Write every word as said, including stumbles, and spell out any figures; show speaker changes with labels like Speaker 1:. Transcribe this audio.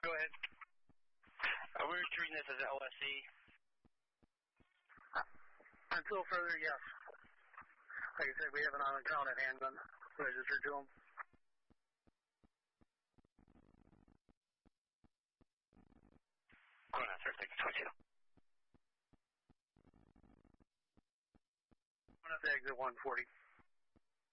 Speaker 1: Go ahead.
Speaker 2: Uh, we're treating this as L S E.
Speaker 1: Uh, until further, yes. Like I said, we have an unaccounted handgun registered to them.
Speaker 2: Go on, sir. Thank you. twenty-two.
Speaker 1: One at the exit one forty.